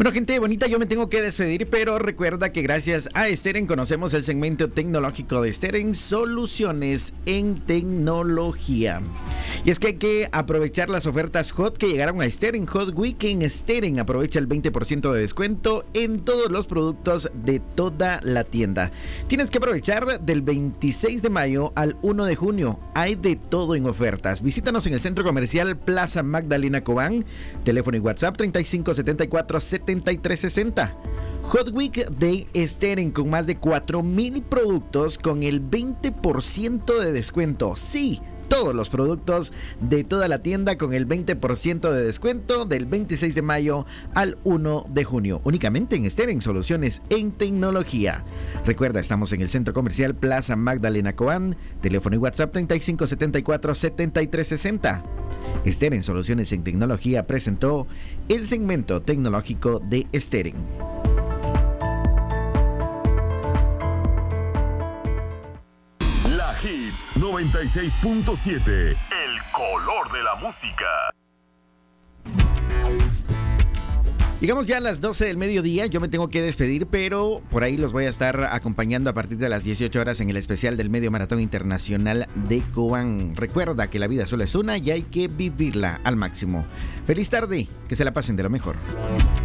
Bueno, gente bonita, yo me tengo que despedir, pero recuerda que gracias a Steren conocemos el segmento tecnológico de Steren, soluciones en tecnología. Y es que hay que aprovechar las ofertas hot que llegaron a Steren. Hot Weekend Steren aprovecha el 20% de descuento en todos los productos de toda la tienda. Tienes que aprovechar del 26 de mayo al 1 de junio. Hay de todo en ofertas. Visítanos en el Centro Comercial Plaza Magdalena Cobán. Teléfono y WhatsApp 3574-7360. Hot Week de Steren con más de 4,000 productos con el 20% de descuento. Sí, todos los productos de toda la tienda con el 20% de descuento del 26 de mayo al 1 de junio. Únicamente en Steren, soluciones en tecnología. Recuerda, estamos en el Centro Comercial Plaza Magdalena Cobán. Teléfono y WhatsApp 3574-7360. Steren, soluciones en tecnología, presentó el segmento tecnológico de Steren. La Hits 96.7, el color de la música. Llegamos ya a las 12 del mediodía, yo me tengo que despedir, pero por ahí los voy a estar acompañando a partir de las 18 horas en el especial del Medio Maratón Internacional de Cobán. Recuerda que la vida solo es una y hay que vivirla al máximo. Feliz tarde, que se la pasen de lo mejor.